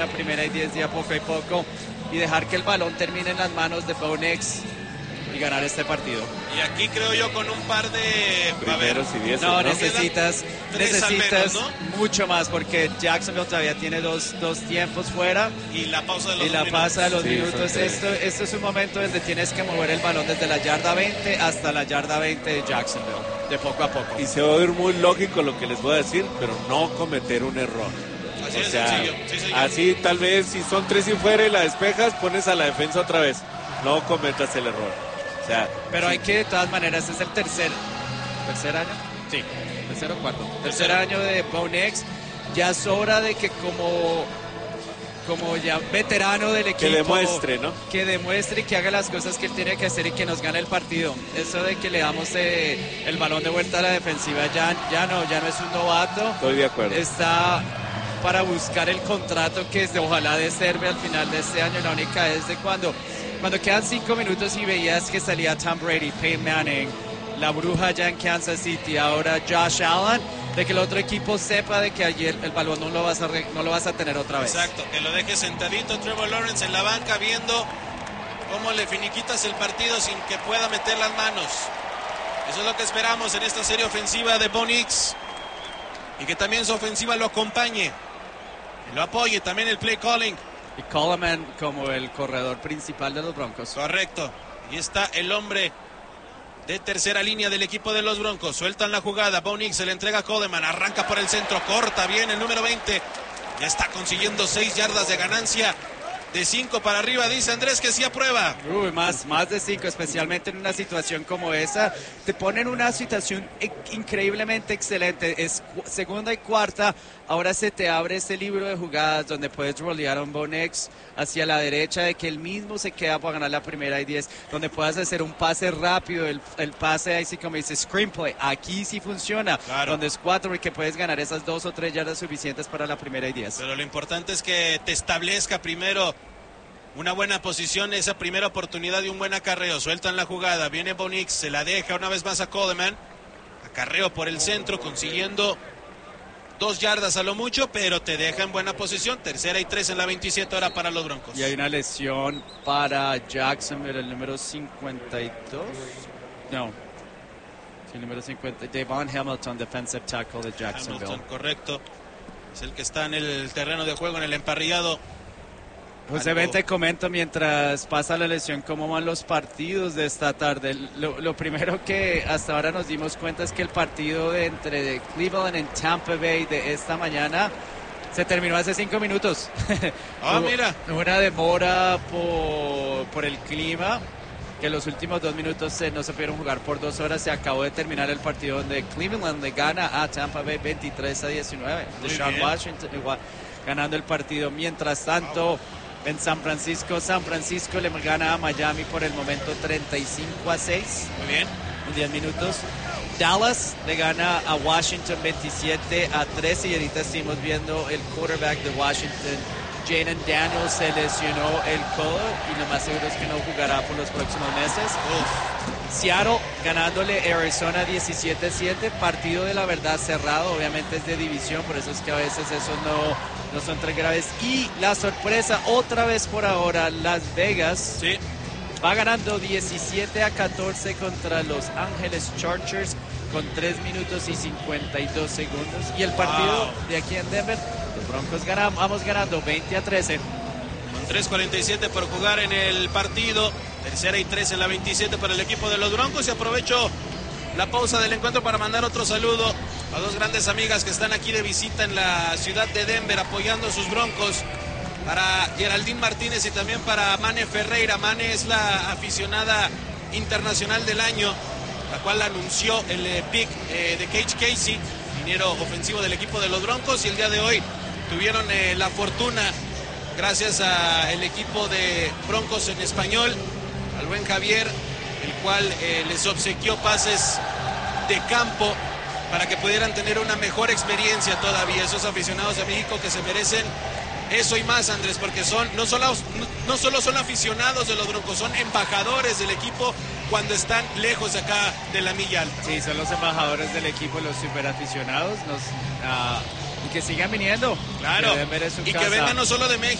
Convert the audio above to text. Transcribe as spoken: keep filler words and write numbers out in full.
la primera y diez día poco a poco y dejar que el balón termine en las manos de Bo Nix y ganar este partido. Y aquí creo yo con un par de primeros y diez. No, ¿no? necesitas, necesitas menos, ¿no? mucho más porque Jacksonville todavía tiene dos, dos tiempos fuera. Y la pausa de los y la minutos. pausa de los sí, minutos. Esto, esto es un momento donde tienes que mover el balón desde la yarda veinte hasta la yarda veinte de Jacksonville, de poco a poco. Y se va a oír muy lógico lo que les voy a decir, pero no cometer un error. Así o es sea, sencillo, sí, señor. así tal vez si son tres y fuera y la despejas, pones a la defensa otra vez. No cometas el error. O sea, pero sí. hay que, de todas maneras, es el tercer, tercer año. Sí, tercer o cuarto. Tercer, tercer año de Bo Nix. Ya es hora de que como, como ya veterano del equipo, que demuestre, ¿no? Que demuestre y que haga las cosas que él tiene que hacer y que nos gane el partido. Eso de que le damos eh, el balón de vuelta a la defensiva ya, ya no, ya no es un novato. Estoy de acuerdo. Está para buscar el contrato que es de, ojalá de serve al final de este año. La única es de cuando, cuando quedan cinco minutos y veías que salía Tom Brady, Peyton Manning, la bruja ya en Kansas City, ahora Josh Allen, de que el otro equipo sepa de que ayer el balón no lo vas a, no lo vas a tener otra vez. Exacto, que lo deje sentadito Trevor Lawrence en la banca viendo cómo le finiquitas el partido sin que pueda meter las manos. Eso es lo que esperamos en esta serie ofensiva de Bo Nix. Y que también su ofensiva lo acompañe. Y lo apoye también el play calling. Y Coleman como el corredor principal de los Broncos. Correcto. Y está el hombre de tercera línea del equipo de los Broncos. Sueltan la jugada. Bo Nix se le entrega a Coleman. Arranca por el centro. Corta bien el número veinte. Ya está consiguiendo seis yardas de ganancia. De cinco para arriba, dice Andrés que sí aprueba. Uy, más, más de cinco, especialmente en una situación como esa. Te ponen una situación increíblemente excelente. Es segunda y cuarta. Ahora se te abre ese libro de jugadas donde puedes rolear a un Bo Nix hacia la derecha, de que él mismo se queda para ganar la primera y diez, donde puedas hacer un pase rápido, el, el pase así como dice screenplay. Aquí sí funciona, claro. Donde es cuatro y que puedes ganar esas dos o tres yardas suficientes para la primera y diez. Pero lo importante es que te establezca primero una buena posición, esa primera oportunidad de un buen acarreo. Sueltan la jugada, viene Bo Nix, se la deja una vez más a Coleman. Acarreo por el centro, consiguiendo dos yardas a lo mucho, pero te deja en buena posición. Tercera y tres en la veintisiete ahora para los Broncos. Y hay una lesión para Jacksonville, el número cincuenta y dos. No. Sí, el número cincuenta. Devon Hamilton, defensive tackle de Jacksonville. Hamilton, correcto. Es el que está en el terreno de juego, en el emparrillado. José, ven, te comento mientras pasa la lesión cómo van los partidos de esta tarde. Lo, lo primero que hasta ahora nos dimos cuenta es que el partido de entre Cleveland y Tampa Bay de esta mañana se terminó hace cinco minutos. Ah, mira. Una demora por, por el clima, que los últimos dos minutos se, no se pudieron jugar por dos horas. Se acabó de terminar el partido donde Cleveland le gana a Tampa Bay veintitrés a diecinueve. Deshaun Washington igual, ganando el partido. Mientras tanto, en San Francisco, San Francisco le gana a Miami por el momento treinta y cinco a seis. Muy bien. En diez minutos. Dallas le gana a Washington veintisiete a trece y ahorita estamos viendo el quarterback de Washington, Jaden Daniels, se lesionó el codo y lo más seguro es que no jugará por los próximos meses. Uf. Seattle ganándole Arizona diecisiete a siete, partido de la verdad cerrado, obviamente es de división, por eso es que a veces eso no, no son tan graves. Y la sorpresa, otra vez por ahora, Las Vegas sí. va ganando diecisiete a catorce contra Los Ángeles Chargers con tres minutos y cincuenta y dos segundos. Y el partido wow. de aquí en Denver, los Broncos ganamos, vamos ganando veinte a trece. Con tres cuarenta y siete por jugar en el partido. Tercera y tres en la veintisiete para el equipo de los Broncos. Y aprovecho la pausa del encuentro para mandar otro saludo a dos grandes amigas que están aquí de visita en la ciudad de Denver apoyando a sus Broncos. Para Geraldine Martínez y también para Mane Ferreira. Mane es la aficionada internacional del año, la cual anunció el eh, pick eh, de Cage Casey, liniero ofensivo del equipo de los Broncos, y el día de hoy tuvieron eh, la fortuna, gracias al equipo de Broncos en español, al buen Javier, el cual eh, les obsequió pases de campo para que pudieran tener una mejor experiencia todavía, esos aficionados de México que se merecen eso y más, Andrés, porque son no solo, no, no solo son aficionados de los Broncos, son embajadores del equipo cuando están lejos de acá de la milla alta. Sí, son los embajadores del equipo, los superaficionados. Nos, uh, Y que sigan viniendo. Claro. Que Denver es su Y casa. que vengan no solo de México.